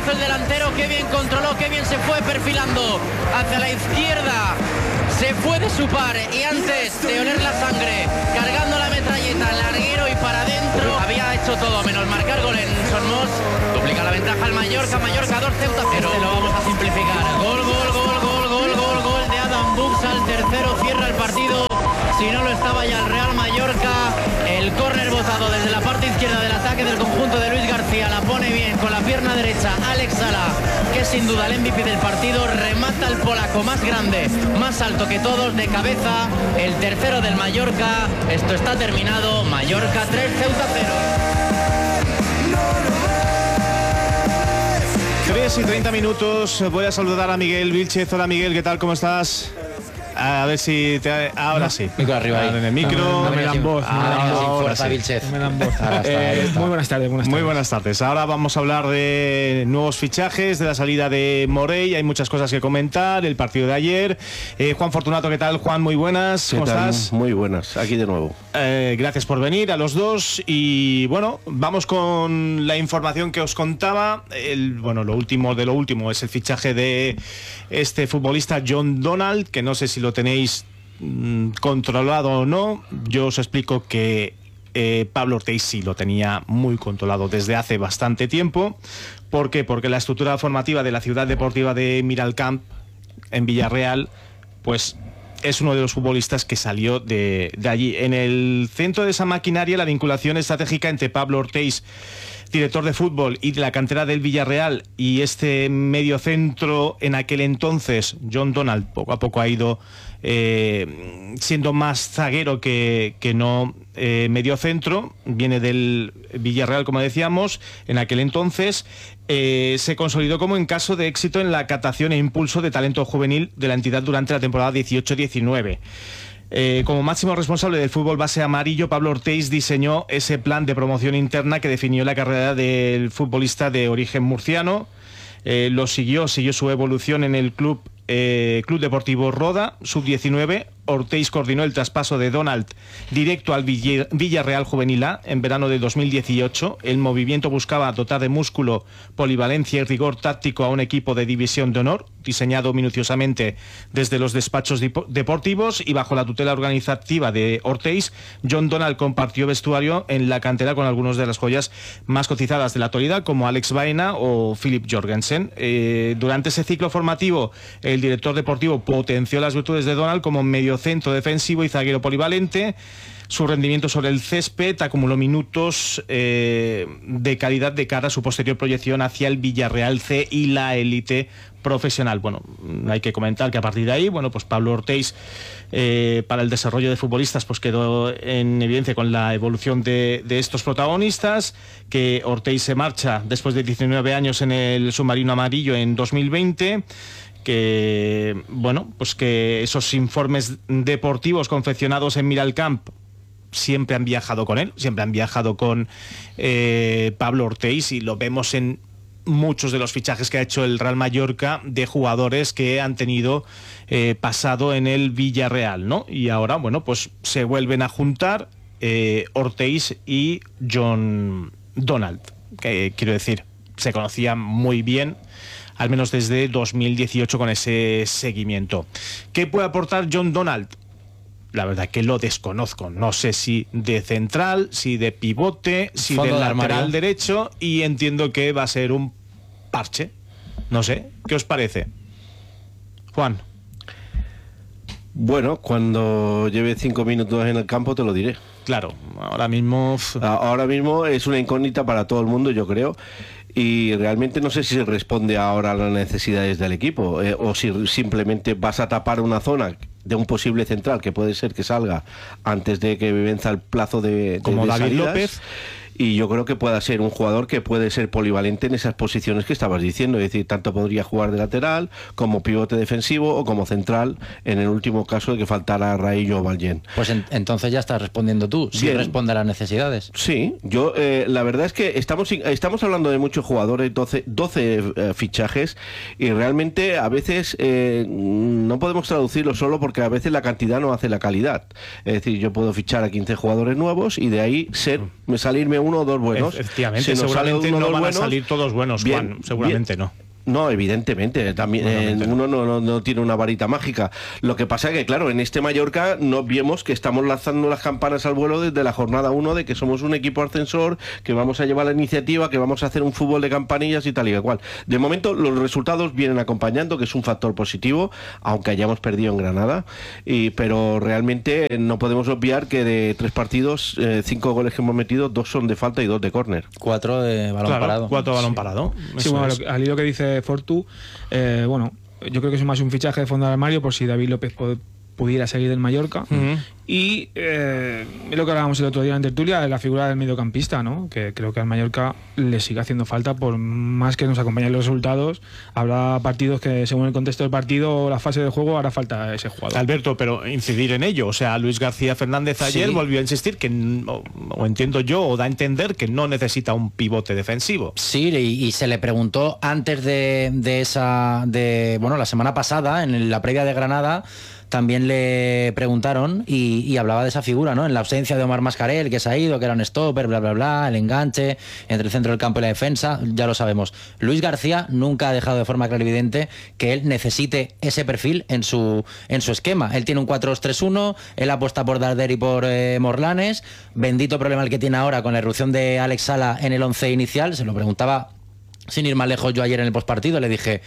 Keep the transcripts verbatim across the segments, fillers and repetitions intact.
hizo el delantero, qué bien controló, qué bien se fue perfilando hacia la izquierda. Se fue de su par y antes de oler la sangre, cargando la metralleta, larguero y para adentro. Había hecho todo menos marcar gol en Somos. Duplica la ventaja al Mallorca, Mallorca dos, Ceuta cero. Lo vamos a simplificar. Gol, gol, gol, gol, gol, gol, gol de Adam Buxa, el tercero, cierra el partido. Si no lo estaba ya el Real Mallorca. El córner botado desde la parte izquierda del ataque del conjunto de Luis García. La pone bien con la pierna derecha Alex Sala, que es sin duda el M V P del partido. Remata el polaco más grande, más alto que todos, de cabeza. El tercero del Mallorca. Esto está terminado. Mallorca tres, Ceuta cero. tres y treinta minutos. Voy a saludar a Miguel Vilchez. Hola Miguel, ¿qué tal? ¿Cómo estás? A ver si te... ahora no, sí. Micro arriba ahí. En el micro. No, no me dan voz. Ahora sí. Eh, muy buenas tardes. Buenas muy buenas tardes. Ahora vamos a hablar de nuevos fichajes, de la salida de Morey. Hay muchas cosas que comentar. El partido de ayer. Eh, Juan Fortunato, ¿qué tal? Juan, muy buenas. ¿Cómo estás? Muy buenas. Aquí de nuevo. Eh, gracias por venir a los dos. Y bueno, vamos con la información que os contaba. El, bueno, lo último de lo último es el fichaje de este futbolista John Donald, que no sé si lo tenéis mmm, controlado o no. Yo os explico que eh, Pablo Ortiz sí lo tenía muy controlado desde hace bastante tiempo. ¿Por qué? Porque la estructura formativa de la ciudad deportiva de Miralcamp, en Villarreal, pues es uno de los futbolistas que salió de, de allí. En el centro de esa maquinaria, la vinculación estratégica entre Pablo Ortiz, director de fútbol, y de la cantera del Villarreal, y este mediocentro en aquel entonces, John Donald, poco a poco ha ido eh, siendo más zaguero que, que no eh, mediocentro. Viene del Villarreal, como decíamos, en aquel entonces. Eh, se consolidó como en caso de éxito en la captación e impulso de talento juvenil de la entidad durante la temporada dieciocho diecinueve. Eh, como máximo responsable del fútbol base amarillo, Pablo Ortiz diseñó ese plan de promoción interna que definió la carrera del futbolista de origen murciano. Eh, lo siguió, siguió su evolución en el club, eh, Club Deportivo Roda, sub diecinueve. Ortiz coordinó el traspaso de Donald directo al Villarreal Juvenil A en verano de dos mil dieciocho. El movimiento buscaba dotar de músculo, polivalencia y rigor táctico a un equipo de división de honor, diseñado minuciosamente desde los despachos deportivos y bajo la tutela organizativa de Ortiz. John Donald compartió vestuario en la cantera con algunos de las joyas más cotizadas de la actualidad, como Alex Baena o Philip Jorgensen. Eh, durante ese ciclo formativo, el director deportivo potenció las virtudes de Donald como medio centro defensivo y zaguero polivalente. Su rendimiento sobre el césped acumuló minutos eh, de calidad de cara a su posterior proyección hacia el Villarreal C y la élite profesional. Bueno, hay que comentar que a partir de ahí, bueno, pues Pablo Ortiz, eh, para el desarrollo de futbolistas, pues quedó en evidencia con la evolución de, de estos protagonistas, que Ortiz se marcha después de diecinueve años en el submarino amarillo en dos mil veinte. Que, bueno, pues que esos informes deportivos confeccionados en Miralcamp siempre han viajado con él, siempre han viajado con eh, Pablo Ortiz, y lo vemos en muchos de los fichajes que ha hecho el Real Mallorca de jugadores que han tenido eh, pasado en el Villarreal, ¿no? Y ahora, bueno, pues se vuelven a juntar eh, Ortiz y John Donald, que quiero decir, se conocían muy bien, al menos desde dos mil dieciocho, con ese seguimiento. ¿Qué puede aportar John Donald? La verdad que lo desconozco. No sé si de central, si de pivote, si de lateral derecho, y entiendo que va a ser un parche. No sé, ¿qué os parece? Juan. Bueno, cuando lleve cinco minutos en el campo te lo diré. Claro, ahora mismo... Ahora mismo es una incógnita para todo el mundo, yo creo. Y realmente no sé si se responde ahora a las necesidades del equipo, eh, o si simplemente vas a tapar una zona de un posible central que puede ser que salga antes de que venza el plazo de, de como de David salidas. López. Y yo creo que pueda ser un jugador que puede ser polivalente en esas posiciones que estabas diciendo. Es decir, tanto podría jugar de lateral, como pivote defensivo o como central, en el último caso de que faltara Raillo o Valjen. Pues en, entonces ya estás respondiendo tú, si Bien. responde a las necesidades. Sí, yo eh, la verdad es que estamos, estamos hablando de muchos jugadores, doce, doce eh, fichajes, y realmente a veces eh, no podemos traducirlo solo porque a veces la cantidad no hace la calidad. Es decir, yo puedo fichar a quince jugadores nuevos y de ahí ser, salirme uno o dos buenos. Efectivamente, si nos seguramente sale uno, no dos van buenos, a salir todos buenos, bien, Juan. Seguramente bien. no. No, evidentemente, también Obviamente eh, no. uno no, no, no tiene una varita mágica. Lo que pasa es que, claro, en este Mallorca no vemos que estamos lanzando las campanas al vuelo desde la jornada uno de que somos un equipo ascensor, que vamos a llevar la iniciativa, que vamos a hacer un fútbol de campanillas y tal y cual. De momento los resultados vienen acompañando, que es un factor positivo, aunque hayamos perdido en Granada, y, pero realmente no podemos obviar que de tres partidos, eh, cinco goles que hemos metido, dos son de falta y dos de córner. Cuatro de balón Claro, parado. cuatro balón parado. Sí, Eso bueno, es. lo que- al hilo que dice Fortu, eh, bueno, yo creo que es más un fichaje de fondo de armario por si David López po- pudiera seguir del Mallorca. Ujú. Y eh, lo que hablábamos el otro día en tertulia de la figura del mediocampista, ¿no? Que creo que al Mallorca le sigue haciendo falta, por más que nos acompañen los resultados. Habrá partidos que, según el contexto del partido o la fase de juego, hará falta ese jugador. Alberto, pero incidir en ello. O sea, Luis García Fernández ayer Sí. volvió a insistir que, o, o entiendo yo, o da a entender que no necesita un pivote defensivo. Sí, y, y se le preguntó antes de, de esa, de bueno, la semana pasada, en la previa de Granada, también le preguntaron y, y hablaba de esa figura, ¿no? En la ausencia de Omar Mascarell, que se ha ido, que era un stopper, bla, bla, bla, el enganche entre el centro del campo y la defensa, ya lo sabemos. Luis García nunca ha dejado de forma clarividente que él necesite ese perfil en su, en su esquema. Él tiene un cuatro dos tres uno, él apuesta por Darder y por eh, Morlanes. Bendito problema el que tiene ahora con la irrupción de Alex Sala en el once inicial. Se lo preguntaba, sin ir más lejos, yo ayer en el postpartido, le dije...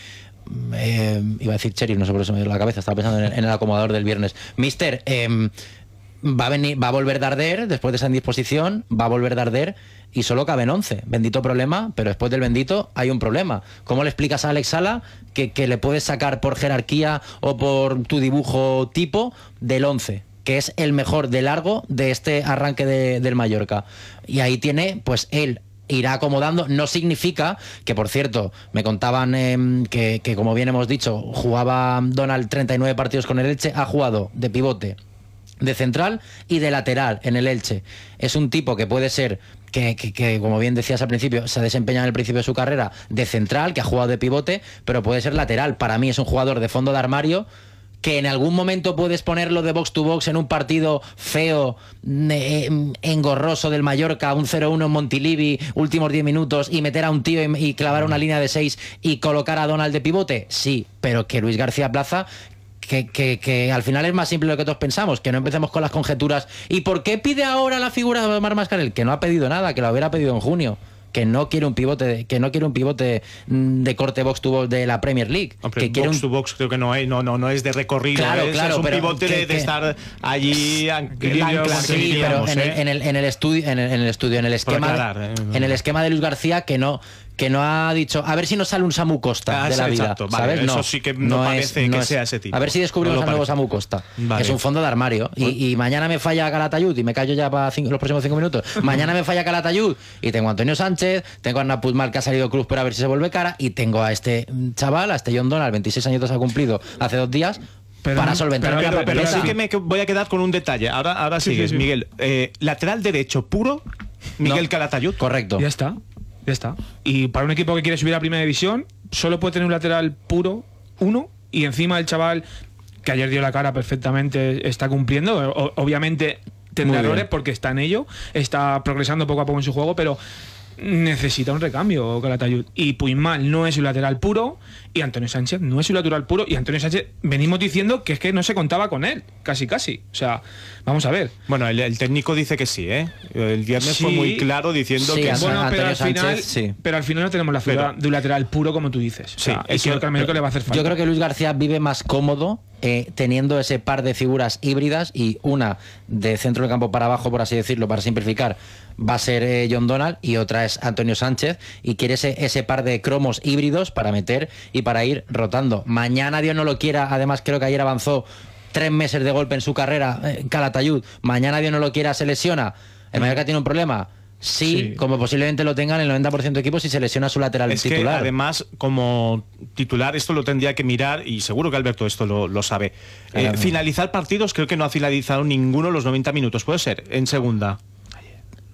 Eh, iba a decir Cherry, no sé por eso me dio la cabeza, estaba pensando en el, en el acomodador del viernes. Mister, eh, va a venir, va a volver Darder después de esa indisposición, va a volver Darder y solo caben once. Bendito problema, pero después del bendito hay un problema. ¿Cómo le explicas a Alex Sala que, que le puedes sacar por jerarquía o por tu dibujo tipo del once? Que es el mejor de largo de este arranque de, del Mallorca. Y ahí tiene, pues él irá acomodando. No significa que, por cierto, me contaban eh, que, que, como bien hemos dicho, jugaba Donald treinta y nueve partidos con el Elche, ha jugado de pivote, de central y de lateral en el Elche. Es un tipo que puede ser, que, que, que como bien decías al principio, se desempeña en el principio de su carrera de central, que ha jugado de pivote, pero puede ser lateral. Para mí es un jugador de fondo de armario, que en algún momento puedes ponerlo de box to box en un partido feo, eh, engorroso del Mallorca, un cero uno en Montilivi, últimos diez minutos, y meter a un tío y, y clavar una línea de seis y colocar a Donald de pivote. Sí, pero que Luis García Plaza... Que, que, que al final es más simple de lo que todos pensamos, que no empecemos con las conjeturas. ¿Y por qué pide ahora la figura de Omar Mascarell? Que no ha pedido nada, que lo hubiera pedido en junio. Que no quiere un pivote, que no quiere un pivote de corte box to box de la Premier League. Hombre, que quiere box un... to box creo que no es, no, no, no es de recorrido, Claro, es, claro, es un pero pivote que- de, de que- estar allí Equilibrio, anclado, Sí, diríamos, pero en, ¿eh? el, en, el, en el estudio, en el, en el estudio, en el esquema, aclarar, eh. en el esquema de Luis García, que no, que no ha dicho, a ver si nos sale un Samu Costa Ah, de la sí, vida, exacto, vale, ¿sabes? eso No, sí que no parece que sea ese tipo. A ver si descubrimos No lo al nuevo parece. Samu Costa. Vale. Es un fondo de armario. Y, y mañana me falla Calatayud y me callo ya para cinco- los próximos cinco minutos. Mañana me falla Calatayud y tengo a Antonio Sánchez, tengo a Arnau Puigmal, que ha salido Cruz, pero a ver si se vuelve cara, y tengo a este chaval, a este John Donald, veintiséis años ha cumplido hace dos días, Pero- para solventar pero- la Pero, pero papeleta. sí que me voy a quedar con un detalle. Ahora, ahora Sí, sigues, sí, sí. Miguel. Eh, lateral derecho puro, Miguel No. Calatayud. Correcto. Ya está, ya está. Y para un equipo que quiere subir a primera división, solo puede tener un lateral puro, uno, y encima el chaval, que ayer dio la cara perfectamente, está cumpliendo. O- obviamente tendrá Muy bien. errores porque está en ello, está progresando poco a poco en su juego, pero necesita un recambio Calatayud. Y Puigmal no es un lateral puro, y Antonio Sánchez no es un lateral puro, y Antonio Sánchez venimos diciendo que es que no se contaba con él, casi casi. O sea, vamos a ver. Bueno, el, el técnico dice que sí, ¿eh? El viernes Sí. fue muy claro diciendo Sí, que Antonio- sí. Bueno, pero al, Antonio final, Sánchez, sí. pero al final no tenemos la figura Pero- de un lateral puro como tú dices. O Sí, sea, y eso- creo que al Mallorca le va a hacer falta. Yo creo que Luis García vive más cómodo eh, teniendo ese par de figuras híbridas, y una de centro del campo para abajo, por así decirlo, para simplificar, va a ser eh, John Donald, y otra es Antonio Sánchez, y quiere ese, ese par de cromos híbridos para meter y para ir rotando. Mañana, Dios no lo quiera, además creo que ayer avanzó tres meses de golpe en su carrera, eh, Calatayud, mañana, Dios no lo quiera, se lesiona, ¿el Mallorca tiene un problema? Sí, Sí. como posiblemente lo tengan el noventa por ciento de equipos si se lesiona su lateral Es que titular. además, como titular, esto lo tendría que mirar, y seguro que Alberto esto lo, lo sabe. Eh, Claro. finalizar partidos, creo que no ha finalizado ninguno los noventa minutos, puede ser, en segunda.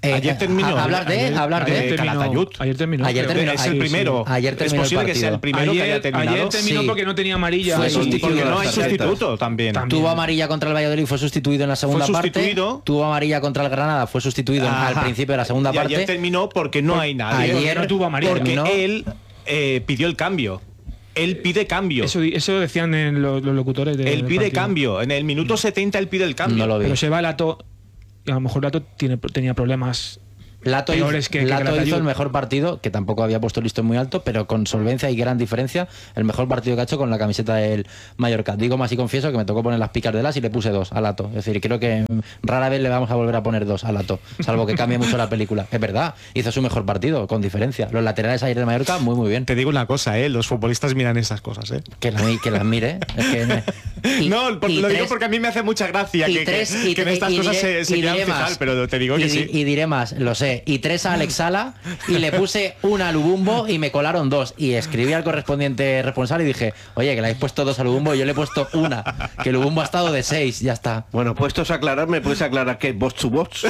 Eh, ayer terminó. a- hablar de, Ayer- hablar de. ayer terminó- Calatayud. Ayer terminó. Ayer creo. terminó. Es ayer- el primero. ayer terminó es posible el que sea el partido. primero que haya Ayer, terminado. ayer terminó Sí. porque no tenía amarilla. Fue Eh, sustituido. Porque no hay las tarjetas. sustituto también. También. Tuvo amarilla contra el Valladolid, fue sustituido en la segunda Fue parte. sustituido. Tuvo amarilla contra el Granada, fue sustituido Ajá. al principio de la segunda y parte. ayer terminó porque no hay nadie. Ayer no tuvo amarilla. Porque terminó- él eh, pidió el cambio. Él pide cambio. Eso, eso decían en los, los locutores de, él del pide partido. cambio. En el minuto setenta él pide el cambio. No lo vi. Pero se va Lato. Y a lo mejor Lato tiene, tenía problemas. Lato, hizo, peores que- que Lato Calatayud. hizo el mejor partido, que tampoco había puesto el listón muy alto, pero con solvencia y gran diferencia, el mejor partido que ha hecho con la camiseta del Mallorca. Digo más y confieso que me tocó poner las picas de las y le puse dos a Lato. Es decir, creo que mm, rara vez le vamos a volver a poner dos a Lato, salvo que cambie mucho la película. Es verdad, hizo su mejor partido, con diferencia. Los laterales ayer de Mallorca, muy muy bien. Te digo una cosa, ¿eh? Los futbolistas miran esas cosas, ¿eh? Que, la, que las mire. Es que, y- no, por- y lo digo tres- porque a mí me hace mucha gracia y que, que- tres- y que en tre- estas y cosas diré- se, se y quieran diré fijar, más. pero te digo y, que di- sí. y diré más, lo sé. Y tres a Alex Sala y le puse una a Lubumbo y me colaron dos. Y escribí al correspondiente responsable y dije, oye, que le habéis puesto dos a Lubumbo y yo le he puesto una. Que Lubumbo ha estado de seis, ya está. Bueno, puestos a aclarar, ¿me puedes aclarar que box to box?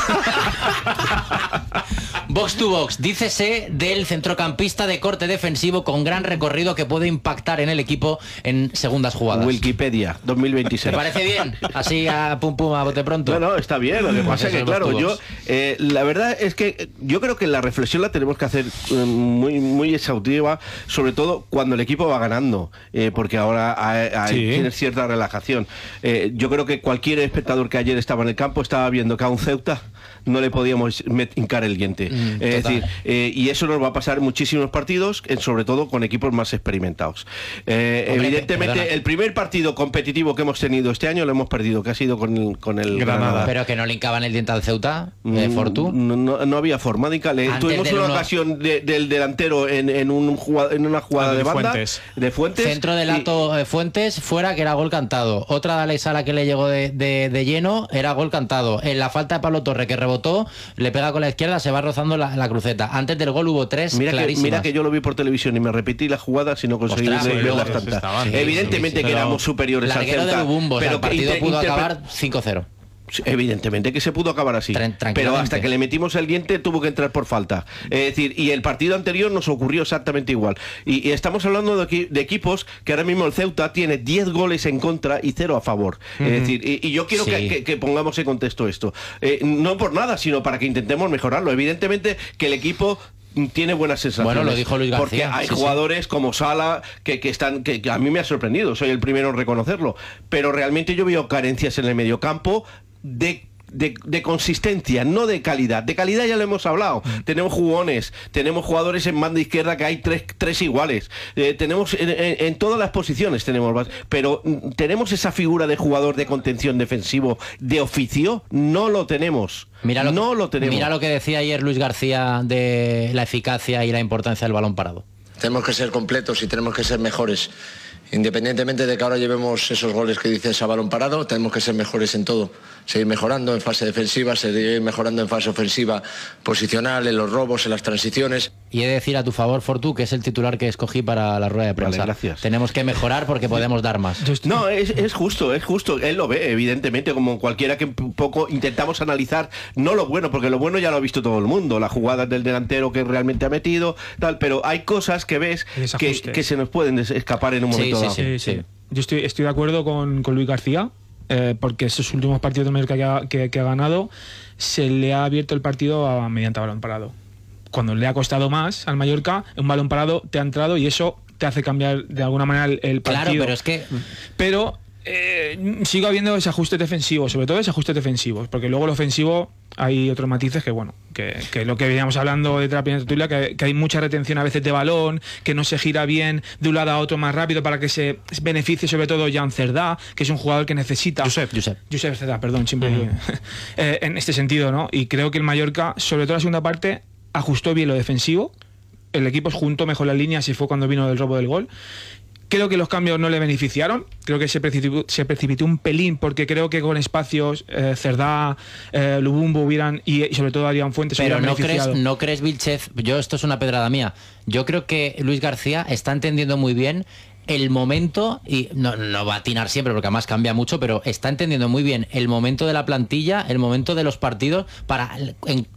Box to box, dícese del centrocampista de corte defensivo con gran recorrido que puede impactar en el equipo en segundas jugadas. Wikipedia dos mil ¿Te veintiséis. parece bien? Así a pum pum a bote pronto. No, no, está bien. Lo que Pues pasa eso es que, es claro, Box to yo, Box. eh, la verdad es que eh, yo creo que la reflexión la tenemos que hacer eh, muy, muy exhaustiva, sobre todo cuando el equipo va ganando, eh, porque ahora hay, hay- Sí. tiene cierta relajación. Eh, yo creo que cualquier espectador que ayer estaba en el campo estaba viendo que a un Ceuta no le podíamos met- hincar el diente. Mm, es total. decir, eh, y eso nos va a pasar en muchísimos partidos, eh, sobre todo con equipos más experimentados. Eh, Hombre, evidentemente, perdona. el primer partido competitivo que hemos tenido este año lo hemos perdido, que ha sido con el, con el Granada. Granada. Pero que no le hincaban el diente al Ceuta, eh, Mm, Fortu. No, no- no había forma de hincarle. Antes Tuvimos del una uno- ocasión de- del delantero en, en, un jugada- en una jugada Ah, de de banda Fuentes. de Fuentes. Centro de y- Lato eh, Fuentes fuera, que era gol cantado. Otra de Alex Sala que le llegó de, de- de lleno, era gol cantado. En la falta de Pablo Torre que rebotó, le pega con la izquierda, se va rozando la, la cruceta. Antes del gol hubo tres Mira que, clarísimas. mira que yo lo vi por televisión y me repetí la jugada si no conseguí Ostras, ver pero las luego tantas. estaban. Evidentemente Sí, sí, que pero éramos superiores al Larguero de Celta. Lubumbo, o sea, el que partido inter- pudo interpre- acabar cinco cero. Sí, evidentemente que se pudo acabar así, Tran- pero tranquilamente. hasta que le metimos el diente tuvo que entrar por falta. Es decir, y el partido anterior nos ocurrió exactamente igual. Y, y estamos hablando de, equi- de equipos que ahora mismo el Ceuta tiene diez goles en contra y cero a favor. Es decir, y, y yo quiero Sí. que, que- que pongamos en contexto esto. Eh, no por nada, sino para que intentemos mejorarlo. Evidentemente que el equipo tiene buenas sensaciones. Bueno, lo dijo Luis García. Porque hay Sí, sí. jugadores como Sala que, que están que, que a mí me ha sorprendido, soy el primero en reconocerlo, pero realmente yo veo carencias en el mediocampo de De, de consistencia, no de calidad. De calidad ya lo hemos hablado. Mm. Tenemos jugones, tenemos jugadores en banda izquierda que hay tres, tres iguales. Eh, tenemos en, en- en todas las posiciones tenemos, más, pero mm, tenemos esa figura de jugador de contención defensivo de oficio, no lo tenemos. Mira lo, no lo tenemos. Mira lo que decía ayer Luis García de la eficacia y la importancia del balón parado. Tenemos que ser completos y tenemos que ser mejores. Independientemente de que ahora llevemos esos goles que dices a balón parado, tenemos que ser mejores en todo. Seguir mejorando en fase defensiva, seguir mejorando en fase ofensiva posicional, en los robos, en las transiciones. Y he de decir a tu favor, Fortu, que es el titular que escogí para la rueda de prensa. Vale, gracias. Tenemos que mejorar porque podemos dar más. No, es, es justo, es justo. Él lo ve, evidentemente, como cualquiera que un poco intentamos analizar, no lo bueno, porque lo bueno ya lo ha visto todo el mundo, las jugadas del delantero que realmente ha metido, tal, pero hay cosas que ves que, Desajustes. que se nos pueden des- escapar en un Sí, momento sí, dado. sí. Sí, sí. Yo estoy, estoy de acuerdo con, con Luis García, eh, porque esos últimos partidos de Mallorca que ha, que, que ha ganado, se le ha abierto el partido a, mediante balón parado. Cuando le ha costado más al Mallorca, un balón parado te ha entrado y eso te hace cambiar de alguna manera el, el partido. Claro, pero es que Pero eh, sigo habiendo desajustes defensivos, sobre todo desajustes defensivos, porque luego el ofensivo hay otros matices que, bueno, que, que lo que veníamos hablando de la primera tertulia, que, que hay mucha retención a veces de balón, que no se gira bien de un lado a otro más rápido para que se beneficie sobre todo Jan Cerdá, que es un jugador que necesita... Josep, Josep. Josep Cerdá, perdón, siempre digo, eh, en este sentido, ¿no? Y creo que el Mallorca, sobre todo la segunda parte, ajustó bien lo defensivo, el equipo juntó mejor las líneas y fue cuando vino el robo del gol. Creo que los cambios no le beneficiaron, creo que se precipitó, se precipitó un pelín porque creo que con espacios eh, Cerdá, eh, Lubumbo hubieran y, y sobre todo Adrián Fuentes Pero hubieran no crees, beneficiado. no crees, Vilchez, yo esto es una pedrada mía. Yo creo que Luis García está entendiendo muy bien el momento, y no, no va a atinar siempre porque además cambia mucho, pero está entendiendo muy bien el momento de la plantilla, el momento de los partidos, para en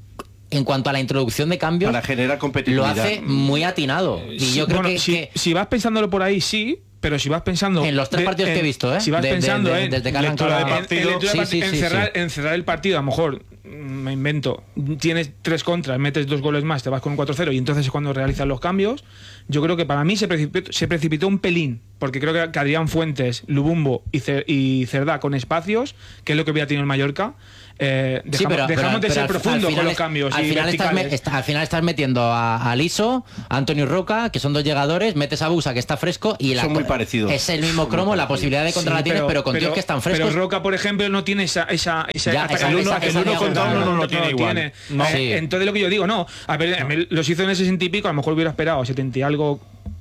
en cuanto a la introducción de cambios, para generar lo competitividad. hace muy atinado. Y Sí, yo creo bueno, que, si, que si vas pensándolo por ahí, sí. Pero si vas pensando... en los tres de- partidos en- que he visto, ¿eh? Si vas De- de- pensando de- en... desde que ha lectura arrancado de la- partido. en, en lectura de Sí, partido, sí, en sí, cerrar, sí. en cerrar el partido, a lo mejor, mm, me invento, tienes tres contras, metes dos goles más, te vas con un cuatro cero y entonces es cuando realizas los cambios. Yo creo que para mí se precipitó, se precipitó un pelín, porque creo que, que Adrián Fuentes, Lubumbo y, Cer- y Cerdá con espacios, que es lo que hubiera tenido el Mallorca, eh, dejamos, Sí, pero- dejamos pero- de pero ser al- profundo al con final los es- cambios al y final, estás, me- verticales. está- al final estás metiendo a, a Liso, a Antonio Roca, que son dos llegadores, metes a Busa, que está fresco, y la, Son muy parecidos. es el mismo cromo, la posibilidad de contra la Sí, tienes, pero, con tíos que están frescos. Pero Roca, por ejemplo, no tiene esa... esa, esa Ya, ataque esa- al esa- ataque esa al línea ataque contra al uno no lo ataque, tiene igual. tiene. No. Eh, Sí. Entonces lo que yo digo, no. A ver, me- los hizo en ese sesenta y pico, a lo mejor hubiera esperado setenta y algo.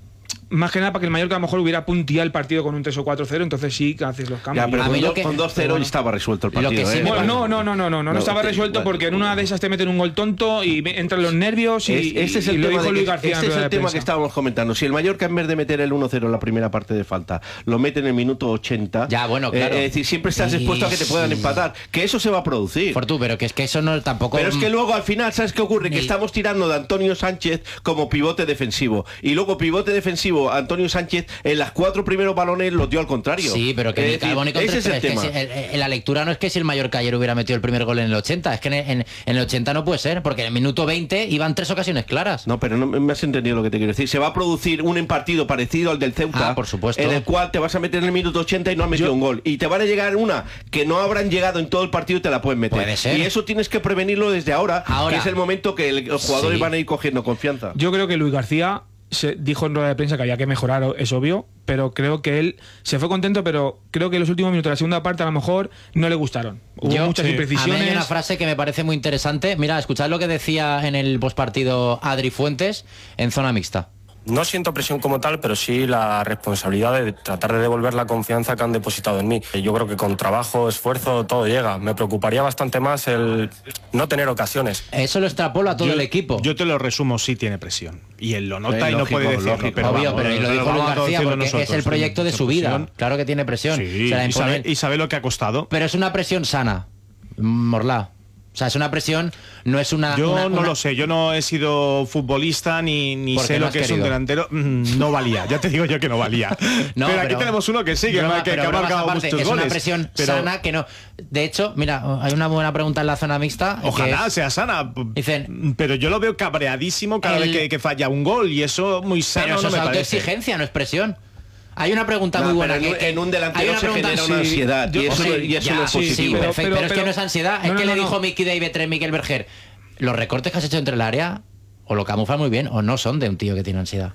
Más que nada para que el Mallorca a lo mejor hubiera punteado el partido con un tres o cuatro cero, entonces sí que haces los cambios. Ya, pero A con, mí lo do- que- con dos cero bueno, estaba resuelto el lo partido. que sí ¿eh? me Bueno, parece- no, no, no, no, no, no, No, estaba te- resuelto bueno. porque en una de esas te meten un gol tonto y me- entran los nervios y, Es- este es y el lo tema, dijo de Luis que, García en este es rueda el de tema prensa. que estábamos comentando. Si el Mallorca en vez de meter el uno cero en la primera parte de falta, lo mete en el minuto ochenta, Ya, bueno, claro. eh, es decir, siempre estás Y- expuesto a que te puedan empatar. Que eso se va a producir. Fortú, pero que es que eso no tampoco. Pero es que luego al final, ¿sabes qué ocurre? Que Ni- estamos tirando de Antonio Sánchez como pivote defensivo. Y luego pivote defensivo, Antonio Sánchez en las cuatro primeros balones los dio al contrario. Sí, pero que Es ni decir, Calvo ni ese es Contreras, el es que tema. si- el- el- la lectura no es que si el Mallorca ayer hubiera metido el primer gol en el ochenta, es que en, en- en el ochenta no puede ser, porque en el minuto veinte iban tres ocasiones claras. No, pero no me has entendido lo que te quiero decir. Se va a producir un partido parecido al del Ceuta, Ah, por supuesto. en el cual te vas a meter en el minuto ochenta y no has metido Yo- un gol. Y te van a llegar una que no habrán llegado en todo el partido y te la pueden meter. Puede ser. Y eso tienes que prevenirlo desde ahora, Ahora. que es el momento que el- los jugadores Sí. van a ir cogiendo confianza. Yo creo que Luis García se dijo en rueda de prensa que había que mejorar, es obvio, pero creo que él se fue contento, pero creo que los últimos minutos de la segunda parte a lo mejor no le gustaron. Hubo Yo- muchas sí. A mí imprecisiones. hay una frase que me parece muy interesante. Mira, escuchad lo que decía en el postpartido Adri Fuentes en zona mixta. No siento presión como tal, pero sí la responsabilidad de tratar de devolver la confianza que han depositado en mí. Yo creo que con trabajo, esfuerzo, todo llega. Me preocuparía bastante más el no tener ocasiones. Eso lo extrapolo a todo Yo- el equipo. Yo te lo resumo, sí tiene presión. Y él lo nota Es y no lógico, puede decirlo. lógico. Pero Obvio, vamos, pero y lo dijo vamos Luis a García decirlo porque nosotros. es el proyecto de Tiene su vida. presión. Claro que tiene presión. Sí, Se la y, sabe, imponen. y sabe lo que ha costado. Pero es una presión sana, Morlá. O sea, es una presión, no es una... Yo una- no una- lo sé, yo no he sido futbolista ni, ni Porque sé no lo has que es un querido. delantero. Mm, No valía, ya te digo yo que no valía. No, pero aquí pero- tenemos uno que sí, que, Broma, que, que pero ha bromas marcado aparte, muchos es goles. una presión pero sana que no... De hecho, mira, hay una buena pregunta en la zona mixta. que ojalá es- sea sana. Dicen- pero yo lo veo cabreadísimo cada El- vez que, que falla un gol y eso muy sano Pero eso no me es parece. autoexigencia, no es presión. Hay una pregunta No, muy buena. pero en un- que- en un hay delantero una se pregunta- genera una sí, ansiedad yo- y eso, sí, y eso ya, no es sí, sí, positivo. perfecto, pero, Pero- es que pero- no es ansiedad. no, es no, que no, le no. dijo Mickey David tres Miquel Berger. Los recortes que has hecho entre el área o lo camuflan muy bien o no son de un tío que tiene ansiedad.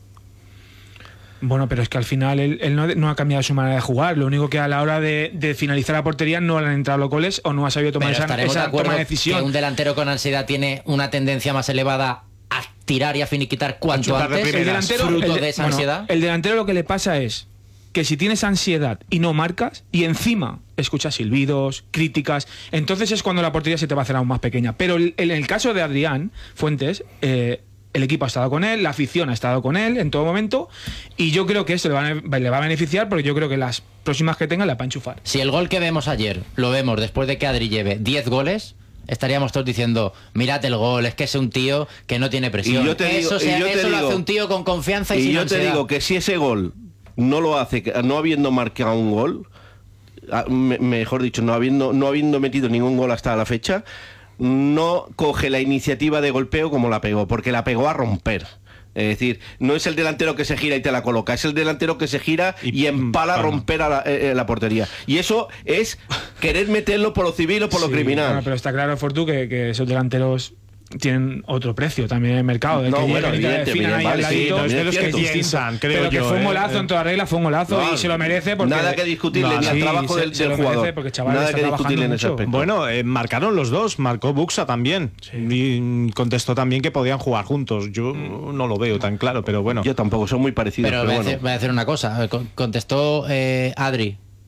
Bueno, pero es que al final él, él no, no ha cambiado su manera de jugar. Lo único que a la hora de, de finalizar la portería no le han entrado los goles o no ha sabido tomar Pero esa, estaremos de esa acuerdo toma de que decisión. un delantero con ansiedad tiene una tendencia más elevada a tirar y a finiquitar cuanto chutar de antes. primeras. El delantero, fruto el de esa bueno, ansiedad. el delantero lo que le pasa es que si tienes ansiedad y no marcas y encima escuchas silbidos, críticas, entonces es cuando la portería se te va a hacer aún más pequeña. Pero el- en el caso de Adrián Fuentes, eh, el equipo ha estado con él, la afición ha estado con él en todo momento y yo creo que esto le va, a, le va a beneficiar porque yo creo que las próximas que tenga la va a enchufar. Si el gol que vemos ayer lo vemos después de que Adri lleve diez goles, estaríamos todos diciendo, mirad el gol, es que es un tío que no tiene presión. Y yo te eso digo- sea- y yo te eso lo digo- hace un tío con confianza y, Y sin yo te ansiedad. digo que si ese gol no lo hace, que- no habiendo marcado un gol, a- me- mejor dicho, no habiendo, no habiendo metido ningún gol hasta la fecha, no coge la iniciativa de golpeo como la pegó, porque la pegó a romper. Es decir, no es el delantero que se gira y te la coloca, es el delantero que se gira y, Y empala a empala. romper a la, eh, eh, la portería. Y eso es querer meterlo por lo civil o por lo Sí, criminal. bueno, pero está claro, Fortu, que, que esos delanteros tienen otro precio también en el mercado. de No, que bueno, llegan y te evidente, definan ahí vale, al sí, ladito. no, es de los que distinto. piensan, creo pero que yo, fue un eh, golazo eh. en toda regla, fue un golazo No, y se lo merece. Porque nada que discutirle, No, ni al sí, trabajo se- del, se del lo merece jugador. porque chaval Nada está que trabajando discutirle en ese mucho. aspecto. Bueno, eh, marcaron los dos, marcó Buxa también. Y contestó también que podían jugar juntos. Yo no lo veo tan claro, pero bueno. Yo tampoco, son muy parecidos. Pero Pero, voy, a bueno. hacer, voy a hacer una cosa. Con- Contestó eh, Adri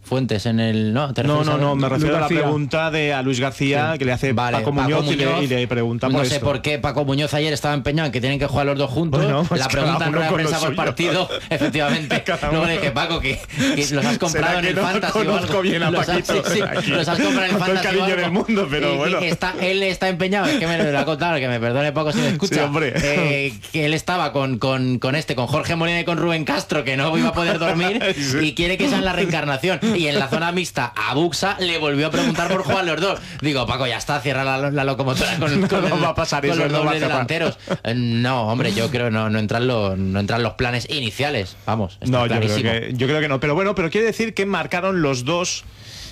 Fuentes en el... No, ¿te No, refieres no, a- no, me refiero a la García. pregunta de a Luis García, Sí. que le hace Vale, Paco Muñoz, y, le, y le pregunta por no sé esto. por qué Paco Muñoz ayer estaba empeñado en que tienen que jugar los dos juntos. Bueno, pues la cada pregunta en uno rueda de con lo prensa por suyo. partido, efectivamente. Cada Luego uno. le dije, Paco, que, que los has comprado Será en que el no Fantasy. o conozco algo. bien a Los has- Paquito, sí, sí, aquí. los has comprado en el Con todo el Fantasy. o cariño algo. del mundo, pero Y- y bueno. está, él está empeñado, es que me lo ha contado, que me perdone Paco si me escucha. Sí, hombre. Eh, que él estaba con, con, con este, con Jorge Molina y con Rubén Castro, que no iba a poder dormir, Sí. y quiere que sea en la reencarnación. Y en la zona mixta, a Buxa le volvió a preguntar por jugar los dos. Digo, Paco, ya está, cierra la, la locomotora con, con, no el- va a pasar con eso, los no va a dobles escapar. delanteros. Eh, No, hombre, yo creo no, no entran los, no entran los planes iniciales. Vamos, está No, yo creo, clarísimo. que, yo creo que no. Pero bueno, pero quiere decir que marcaron los dos.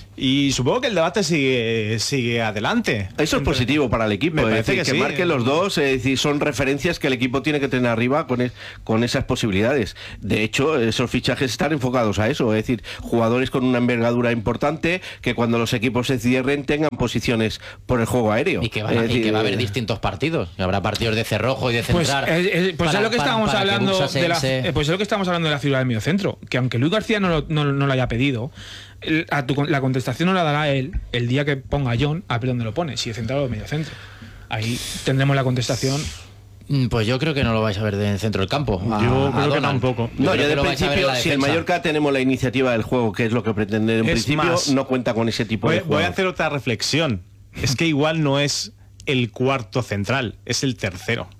Y supongo que el debate sigue, sigue adelante. Eso es positivo para el equipo, Me es parece decir, que que, sí. marquen los dos, es decir, son referencias que el equipo tiene que tener arriba con, es- con esas posibilidades. De hecho, esos fichajes están enfocados a eso, es decir, jugadores con una envergadura importante que cuando los equipos se cierren tengan posiciones por el juego aéreo. Y que, va, Es y decir, que va a haber distintos partidos. Y habrá partidos de cerrojo y de Pues, centrar. es, es- pues para- es lo que para- estábamos para que hablando Buxa se- de la, se- eh, pues es lo que estábamos hablando de la figura del mediocentro, que aunque Luis García no lo, no, no lo haya pedido, el- a tu con- la contestación no la dará él el día que ponga a John a ver dónde lo pone, si es central o mediocentro. Ahí tendremos la contestación. Mm, Pues yo creo que no lo vais a ver en el centro del campo. a- Yo a creo que Donald. tampoco. Yo No, creo ya que de lo vais a ver en principio, la si en defensa. Mallorca tenemos la iniciativa del juego, que es lo que pretende en Es principio, más, no cuenta con ese tipo Voy, de voy juego. a hacer otra reflexión. Es que igual no es el cuarto central, es el tercero.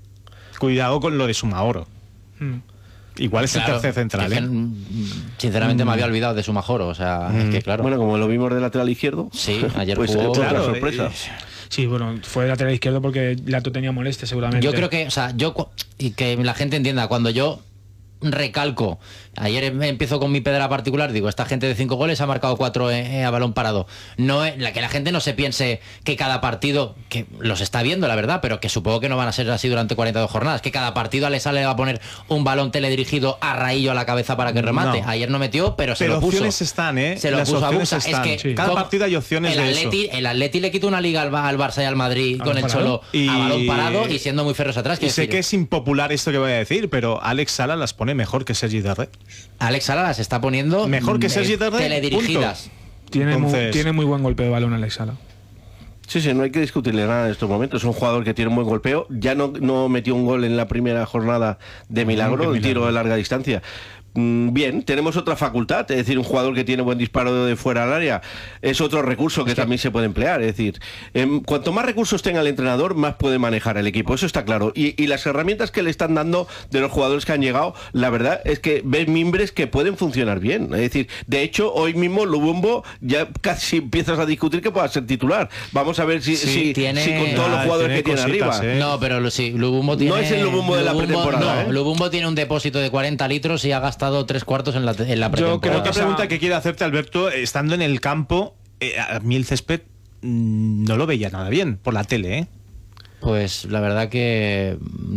Cuidado con lo de Sumaoro. Mm. Igual es Claro, el tercer central, es que, ¿eh? mm, sinceramente me había olvidado de Sumajoro. O sea, es que claro. Bueno, como lo vimos de lateral izquierdo, Sí, ayer pues jugó- eh, otra Claro, sorpresa. eh, Sí, bueno, fue lateral izquierdo porque Lato tenía molestia seguramente. Yo creo que, o sea, yo cu- y que la gente entienda, cuando yo recalco, ayer em- empiezo con mi pedra particular, digo, esta gente de cinco goles ha marcado cuatro eh, eh, a balón parado. No es, la que la gente no se piense que cada partido, que los está viendo, la verdad, pero que supongo que no van a ser así durante cuarenta y dos jornadas, que cada partido a Alessandra le va a poner un balón teledirigido a Raillo a la cabeza para que remate. No. Ayer no metió, pero se Pero lo puso. opciones están, ¿eh? Se lo Las puso a opciones Buxa. están. Es que Sí. Cada ¿cómo? partido hay opciones el de Atleti, eso. El Atleti le quita una liga al, Ba- al Barça y al Madrid con el balón Cholo parado. Y- a balón parado y siendo muy ferros atrás. Y quiero sé decir, que es impopular esto que voy a decir, pero Alex Sala las pone mejor que Sergi Darder. Alex Sala las está poniendo Mejor que mm, Sergi eh, Darder, teledirigidas. tiene, Entonces- muy, tiene muy buen golpe de balón Alex Sala. Sí, sí, no hay que discutirle nada en estos momentos. Es un jugador que tiene un buen golpeo. Ya no, no metió un gol en la primera jornada de milagro, un tiro de larga distancia. Mm, Bien, tenemos otra facultad, es decir, un jugador que tiene buen disparo de fuera al área es otro recurso que también se puede emplear. Es decir, em, cuanto más recursos tenga el entrenador, más puede manejar el equipo, eso está claro. Y, y las herramientas que le están dando de los jugadores que han llegado, la verdad es que ves mimbres que pueden funcionar bien. Es decir, de hecho, hoy mismo Lubumbo ya casi empiezas a discutir que pueda ser titular. Vamos a ver si, Sí, si, tiene- si con todos los Ah, jugadores tiene que tiene cositas, arriba. ¿eh? No, pero lo- sí, Lubumbo tiene. No es el Lubumbo de la pretemporada, No, ¿eh? Lubumbo tiene un depósito de cuarenta litros y ha gastado tres cuartos en la, en la Yo pretemporada. creo Otra que pregunta esa- que quiero hacerte, Alberto, estando en el campo, eh, a mí el césped mm, no lo veía nada bien por la tele, ¿eh? Pues la verdad que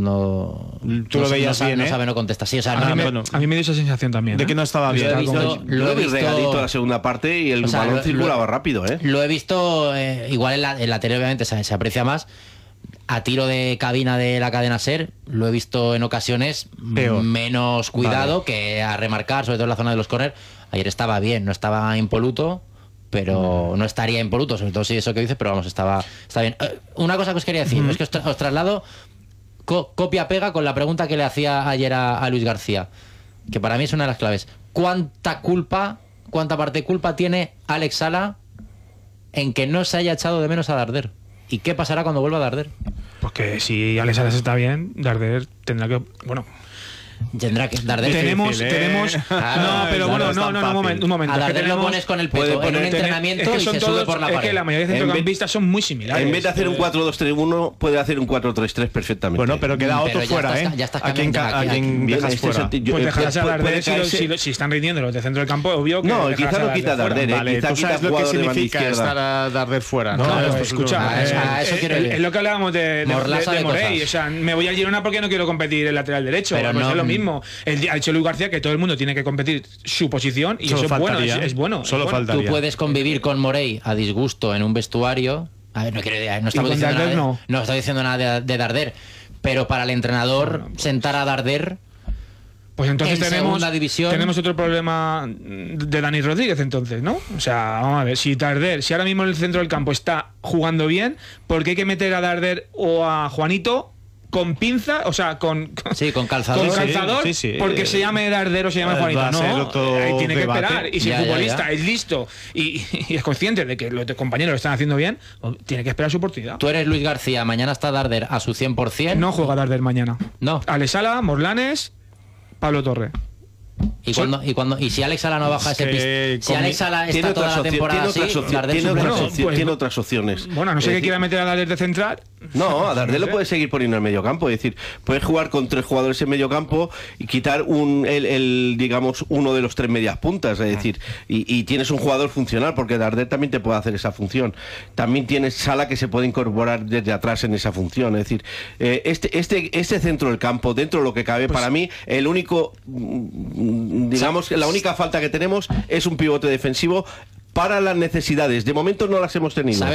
no. Tú lo no sé- veías no sabe, bien, no ¿eh? sabe, no contesta. Sí, o sea, A, no, mí Ah, me, bueno. a mí me dio esa sensación también. De ¿eh? que no estaba bien. Lo he Estaba visto- como- lo Yo he lo vi visto- regadito la segunda parte y el O sea, balón lo- circulaba lo- rápido, ¿eh? Lo he visto, eh, igual en la, en la tele obviamente se, se aprecia más. A tiro de cabina de la cadena SER, lo he visto en ocasiones Peor. menos cuidado que a remarcar, sobre todo en la zona de los corners. Ayer estaba bien, no estaba impoluto, pero no estaría impoluto, sobre todo si eso que dices, pero vamos, estaba está bien. Eh, una cosa que os quería decir, es que os, tra- os traslado co- copia-pega con la pregunta que le hacía ayer a, a Luis García, que para mí es una de las claves. ¿Cuánta culpa, cuánta parte de culpa tiene Alex Sala en que no se haya echado de menos a Darder? ¿Y qué pasará cuando vuelva a Darder? Porque si Alex Salas está bien, Darder tendrá que. Bueno, Tendrá que Darder. tenemos. difícil, ¿eh? tenemos Ah, no, pero no, bueno, no es no, tan no, no, un fácil. momento. Un momento A es que Darder lo tenemos- pones con el puede peto en poner- un tener- entrenamiento es que y son se todos, sube por la es pared. que la mayoría de En vez- centrocampistas son muy similares. En vez de hacer un Eh, cuatro dos tres uno, puede hacer un cuatro tres tres perfectamente. Bueno, pero queda Pero otro ya fuera, estás- ¿eh? ya estás a quien, cambiando ca- a aquí, quien aquí. dejas Bien, este fuera. sentido- Pues eh, dejarás a puede- Darder puede si, lo- caerse- si, lo- si están rindiendo los de centro del campo, obvio que No, dejarás quizá a no Darder quita fuera. Darder, ¿eh? Vale, quizá tú quita sabes lo que jugador de banda significa izquierda. estar a Darder fuera, ¿no? Claro, Pues, escucha, a eso- eh, a eso eh, quiero eh, ir. es lo que hablábamos de, de, Morla de- sabe de Morey. cosas. O sea, me voy al Girona porque no quiero competir el lateral derecho. Pero Pues no- es lo mismo. El, ha dicho Luis García que todo el mundo tiene que competir su posición y Solo eso es bueno. Es, faltaría. es bueno. es Solo bueno. faltaría. Tú puedes convivir con Morey a disgusto en un vestuario. A ver, no, quiero, no estamos con diciendo nada, Darder de, no. no estoy diciendo nada de, de Darder, pero para el entrenador sentar a Darder Pues entonces en tenemos, segunda división. tenemos otro problema de Dani Rodríguez entonces, ¿no? O sea, vamos a ver, si Darder, si ahora mismo en el centro del campo está jugando bien, ¿por qué hay que meter a Darder o a Juanito con pinza, o sea, con, sí, con calzador, con calzador sí, sí, sí. porque eh, se llame Darder o se llame va Juanito? a ser No, otro ahí tiene que debate. esperar. Y si Ya, el ya, futbolista ya. es listo y, y es consciente de que los compañeros lo están haciendo bien, tiene que esperar su oportunidad. Tú eres Luis García, mañana está Darder a su cien por ciento. No juega Darder mañana. No. Alesala, Morlanes, Pablo Torre. Y cuando, y cuando y si Alex Sala no baja Es ese que pis- si con- Alex Sala Tiene está toda otras, la opci- temporada tiene así, otras, opci- Darder tiene supera. otras Bueno, opci- pues- tiene otras opciones. Bueno, a no Es sé que decir, quiera meter a Darder de central. No, a Darder No lo sé. puedes seguir poniendo en medio campo, es decir, puedes jugar con tres jugadores en medio campo y quitar un, el, el, digamos, uno de los tres medias puntas, es decir, y, y tienes un jugador funcional, porque Darder también te puede hacer esa función. También tienes Sala que se puede incorporar desde atrás en esa función, es decir, eh, este, este, este centro del campo, dentro de lo que cabe, para mí, el único, mm, digamos, la única falta que tenemos es un pivote defensivo para las necesidades. De momento no las hemos tenido.